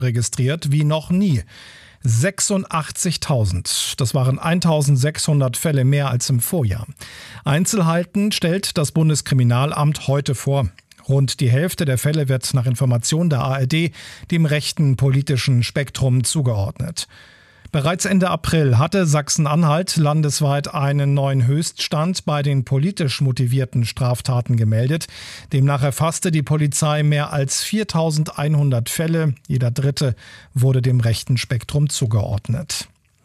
registriert wie noch nie. 86.000. Das waren 1.600 Fälle mehr als im Vorjahr. Einzelheiten stellt das Bundeskriminalamt heute vor. Rund die Hälfte der Fälle wird nach Informationen der ARD dem rechten politischen Spektrum zugeordnet. Bereits Ende April hatte Sachsen-Anhalt landesweit einen neuen Höchststand bei den politisch motivierten Straftaten gemeldet. Demnach erfasste die Polizei mehr als 4.100 Fälle. Jeder dritte wurde dem rechten Spektrum zugeordnet.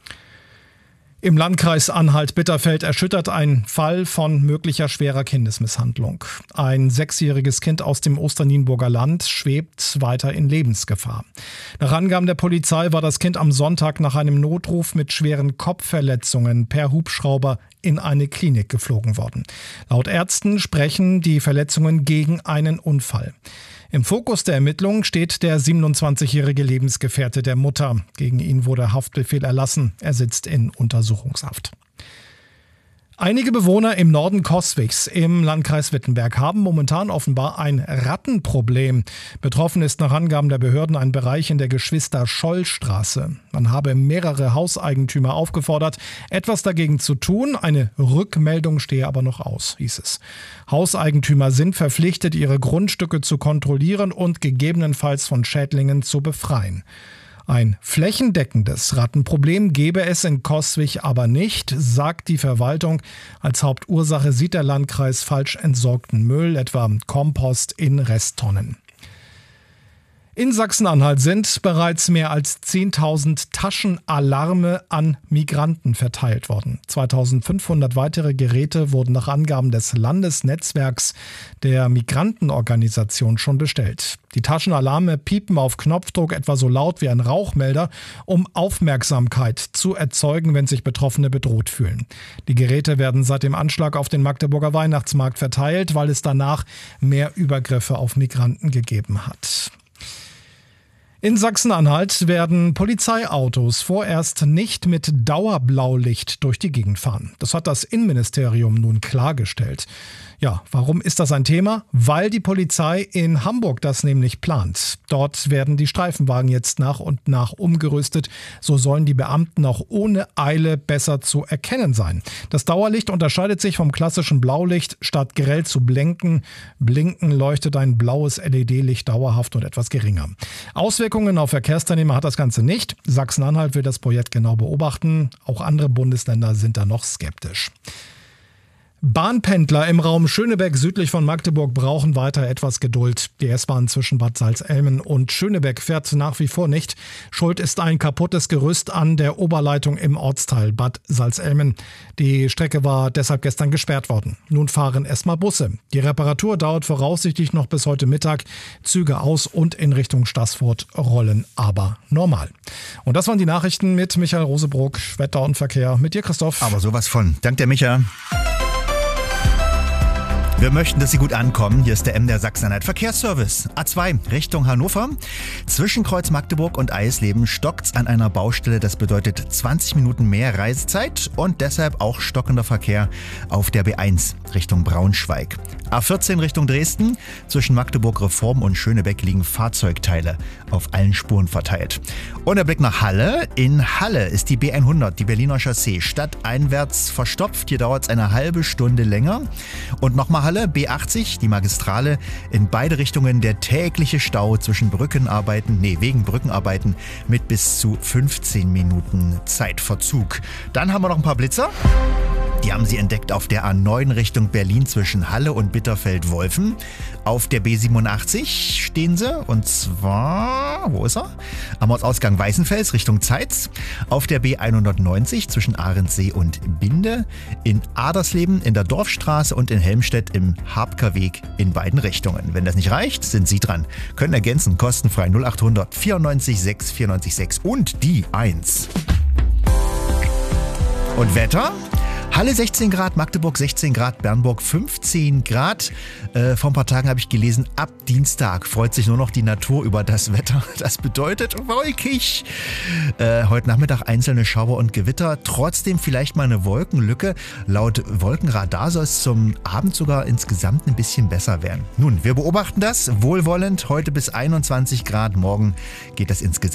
Im Landkreis Anhalt-Bitterfeld erschüttert ein Fall von möglicher schwerer Kindesmisshandlung. Ein 6-jähriges Kind aus dem Osternienburger Land schwebt weiter in Lebensgefahr. Nach Angaben der Polizei war das Kind am Sonntag nach einem Notruf mit schweren Kopfverletzungen per Hubschrauber in eine Klinik geflogen worden. Laut Ärzten sprechen die Verletzungen gegen einen Unfall. Im Fokus der Ermittlungen steht der 27-jährige Lebensgefährte der Mutter. Gegen ihn wurde Haftbefehl erlassen. Er sitzt in Untersuchungshaft. Einige Bewohner im Norden Coswigs im Landkreis Wittenberg haben momentan offenbar ein Rattenproblem. Betroffen ist nach Angaben der Behörden ein Bereich in der Geschwister-Scholl-Straße. Man habe mehrere Hauseigentümer aufgefordert, etwas dagegen zu tun. Eine Rückmeldung stehe aber noch aus, hieß es. Hauseigentümer sind verpflichtet, ihre Grundstücke zu kontrollieren und gegebenenfalls von Schädlingen zu befreien. Ein flächendeckendes Rattenproblem gebe es in Coswig aber nicht, sagt die Verwaltung. Als Hauptursache sieht der Landkreis falsch entsorgten Müll, etwa Kompost in Resttonnen. In Sachsen-Anhalt sind bereits mehr als 10.000 Taschenalarme an Migranten verteilt worden. 2.500 weitere Geräte wurden nach Angaben des Landesnetzwerks der Migrantenorganisation schon bestellt. Die Taschenalarme piepen auf Knopfdruck etwa so laut wie ein Rauchmelder, um Aufmerksamkeit zu erzeugen, wenn sich Betroffene bedroht fühlen. Die Geräte werden seit dem Anschlag auf den Magdeburger Weihnachtsmarkt verteilt, weil es danach mehr Übergriffe auf Migranten gegeben hat. In Sachsen-Anhalt werden Polizeiautos vorerst nicht mit Dauerblaulicht durch die Gegend fahren. Das hat das Innenministerium nun klargestellt. Ja, warum ist das ein Thema? Weil die Polizei in Hamburg das nämlich plant. Dort werden die Streifenwagen jetzt nach und nach umgerüstet. So sollen die Beamten auch ohne Eile besser zu erkennen sein. Das Dauerlicht unterscheidet sich vom klassischen Blaulicht. Statt grell zu blinken leuchtet ein blaues LED-Licht dauerhaft und etwas geringer. Auswirkungen auf Verkehrsteilnehmer hat das Ganze nicht. Sachsen-Anhalt will das Projekt genau beobachten. Auch andere Bundesländer sind da noch skeptisch. Bahnpendler im Raum Schönebeck südlich von Magdeburg brauchen weiter etwas Geduld. Die S-Bahn zwischen Bad Salzelmen und Schönebeck fährt nach wie vor nicht. Schuld ist ein kaputtes Gerüst an der Oberleitung im Ortsteil Bad Salzelmen. Die Strecke war deshalb gestern gesperrt worden. Nun fahren erstmal Busse. Die Reparatur dauert voraussichtlich noch bis heute Mittag. Züge aus und in Richtung Staßfurt rollen aber normal. Und das waren die Nachrichten mit Michael Rosebrock, Wetter und Verkehr. Mit dir, Christoph. Aber sowas von. Dank der Micha. Wir möchten, dass Sie gut ankommen. Hier ist der MDR Sachsen-Anhalt Verkehrsservice. A2 Richtung Hannover. Zwischen Kreuz Magdeburg und Eisleben stockt's an einer Baustelle. Das bedeutet 20 Minuten mehr Reisezeit und deshalb auch stockender Verkehr auf der B1 Richtung Braunschweig. A14 Richtung Dresden. Zwischen Magdeburg Reform und Schönebeck liegen Fahrzeugteile auf allen Spuren verteilt. Und der Blick nach Halle. In Halle ist die B100, die Berliner Chaussee, stadteinwärts verstopft. Hier dauert es eine halbe Stunde länger. Und nochmal Halle, B80, die Magistrale, in beide Richtungen der tägliche Stau zwischen wegen Brückenarbeiten mit bis zu 15 Minuten Zeitverzug. Dann haben wir noch ein paar Blitzer. Die haben Sie entdeckt auf der A9 Richtung Berlin zwischen Halle und Bitterfeld-Wolfen. Auf der B87 stehen sie und zwar, wo ist er? Am Ortsausgang Weißenfels Richtung Zeitz. Auf der B190 zwischen Ahrensee und Binde. In Adersleben in der Dorfstraße und in Helmstedt im Habkerweg in beiden Richtungen. Wenn das nicht reicht, sind Sie dran. Können ergänzen, kostenfrei 0800 94 6 94 6 und die 1. Und Wetter? Halle 16 Grad, Magdeburg 16 Grad, Bernburg 15 Grad. Vor ein paar Tagen habe ich gelesen, ab Dienstag freut sich nur noch die Natur über das Wetter. Das bedeutet wolkig. Heute Nachmittag einzelne Schauer und Gewitter. Trotzdem vielleicht mal eine Wolkenlücke. Laut Wolkenradar soll es zum Abend sogar insgesamt ein bisschen besser werden. Nun, wir beobachten das wohlwollend. Heute bis 21 Grad. Morgen geht das insgesamt